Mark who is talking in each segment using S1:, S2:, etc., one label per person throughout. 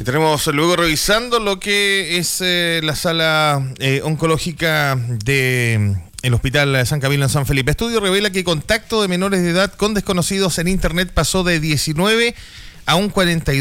S1: Tenemos luego revisando lo que es la sala oncológica de el Hospital San Camilo en San Felipe. Estudio revela que contacto de menores de edad con desconocidos en Internet pasó de 19 a un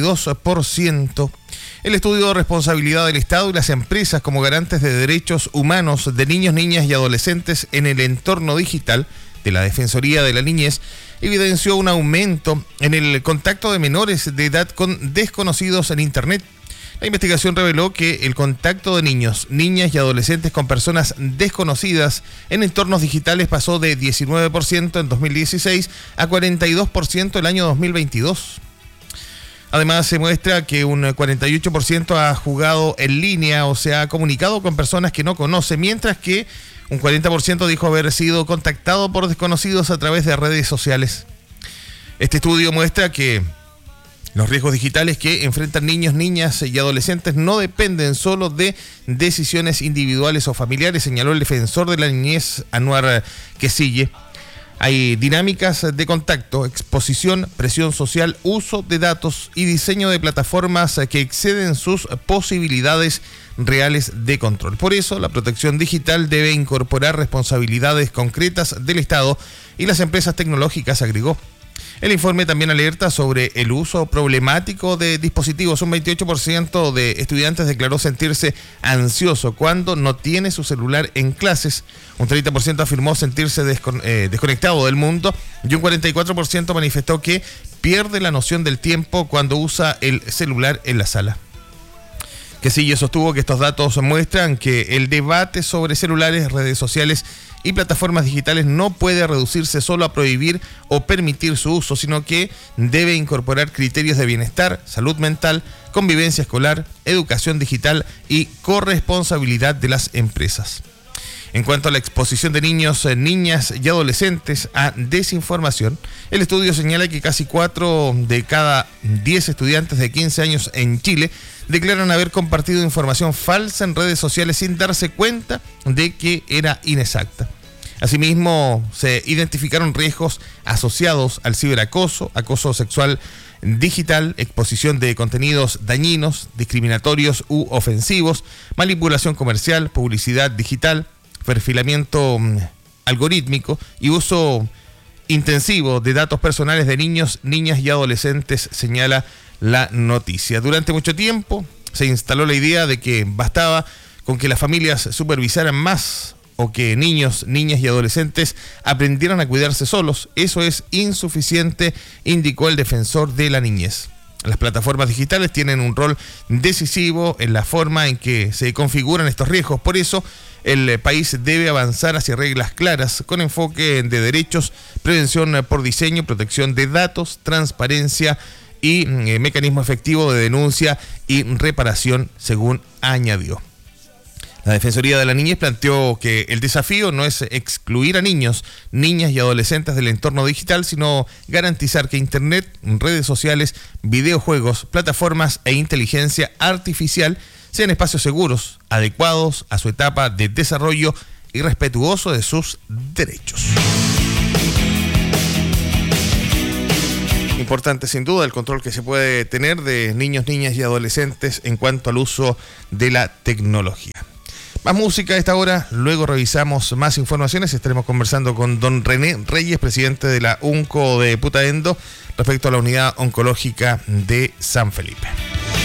S1: 42%. El estudio de responsabilidad del Estado y las empresas como garantes de derechos humanos de niños, niñas y adolescentes en el entorno digital de la Defensoría de la Niñez evidenció un aumento en el contacto de menores de edad con desconocidos en Internet. La investigación reveló que el contacto de niños, niñas y adolescentes con personas desconocidas en entornos digitales pasó de 19% en 2016 a 42% el año 2022. Además, se muestra que un 48% ha jugado en línea o se ha comunicado con personas que no conoce, mientras que un 40% dijo haber sido contactado por desconocidos a través de redes sociales. Este estudio muestra que los riesgos digitales que enfrentan niños, niñas y adolescentes no dependen solo de decisiones individuales o familiares, señaló el defensor de la niñez, Anuar Quesille. Hay dinámicas de contacto, exposición, presión social, uso de datos y diseño de plataformas que exceden sus posibilidades reales de control. Por eso, la protección digital debe incorporar responsabilidades concretas del Estado y las empresas tecnológicas, agregó. El informe también alerta sobre el uso problemático de dispositivos. Un 28% de estudiantes declaró sentirse ansioso cuando no tiene su celular en clases. Un 30% afirmó sentirse desconectado del mundo y un 44% manifestó que pierde la noción del tiempo cuando usa el celular en la sala. Quesille sostuvo que estos datos muestran que el debate sobre celulares, redes sociales y plataformas digitales no puede reducirse solo a prohibir o permitir su uso, sino que debe incorporar criterios de bienestar, salud mental, convivencia escolar, educación digital y corresponsabilidad de las empresas. En cuanto a la exposición de niños, niñas y adolescentes a desinformación, el estudio señala que casi 4 de cada 10 estudiantes de 15 años en Chile declaran haber compartido información falsa en redes sociales sin darse cuenta de que era inexacta. Asimismo, se identificaron riesgos asociados al ciberacoso, acoso sexual digital, exposición de contenidos dañinos, discriminatorios u ofensivos, manipulación comercial, publicidad digital, perfilamiento algorítmico y uso intensivo de datos personales de niños, niñas y adolescentes, señala la noticia. Durante mucho tiempo se instaló la idea de que bastaba con que las familias supervisaran más o que niños, niñas y adolescentes aprendieran a cuidarse solos. Eso es insuficiente, indicó el defensor de la niñez. Las plataformas digitales tienen un rol decisivo en la forma en que se configuran estos riesgos. Por eso, el país debe avanzar hacia reglas claras con enfoque de derechos, prevención por diseño, protección de datos, transparencia y mecanismo efectivo de denuncia y reparación, según añadió. La Defensoría de la Niñez planteó que el desafío no es excluir a niños, niñas y adolescentes del entorno digital, sino garantizar que Internet, redes sociales, videojuegos, plataformas e inteligencia artificial sean espacios seguros, adecuados a su etapa de desarrollo y respetuosos de sus derechos. Importante sin duda el control que se puede tener de niños, niñas y adolescentes en cuanto al uso de la tecnología. Más música a esta hora, luego revisamos más informaciones. Estaremos conversando con don René Reyes, presidente de la UNCO de Putaendo, respecto a la unidad oncológica de San Felipe.